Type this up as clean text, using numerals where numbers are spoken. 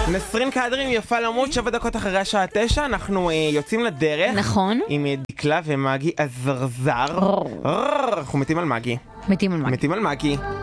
נסרין קדרים, יפה למות, 7 דקות אחרי השעה 9, אנחנו יוצאים לדרך. נכון. עם דקלה ומגי הזרזר. אנחנו מתים על מגי. מתים על מגי. מתים על מגי.